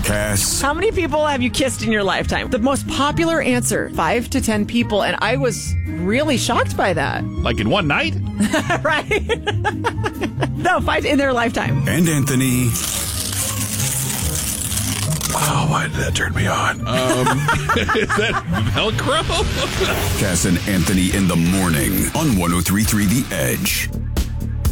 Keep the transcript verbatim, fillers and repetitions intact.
Cass. How many people have you kissed in your lifetime? The most popular answer, five to ten people. And I was really shocked by that. Like in one night? Right? No, five in their lifetime. And Anthony. Oh, why did that turn me on? Um, is that Velcro? Cass and Anthony in the morning on one oh three point three The Edge.